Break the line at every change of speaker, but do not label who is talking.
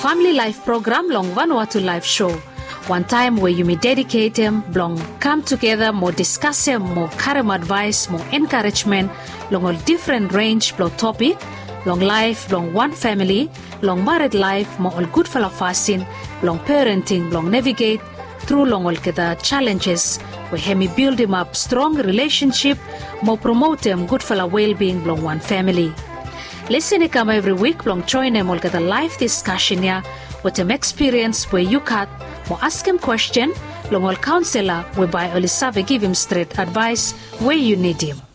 family life program long Vanuatu live show. One time where you may dedicate them, long come together, more discuss them, more career advice, more encouragement, long all different range, long topic, long life, long one family, long married life, more all good for fasting, long parenting, long navigate through long all the challenges, where hemi build him up strong relationship, more promote them good for well-being, long one family. Listen come every week, long join them all the live discussion here, with them experience where you cut, more ask him question, long all counselor, whereby Olisave give him straight advice where you need him.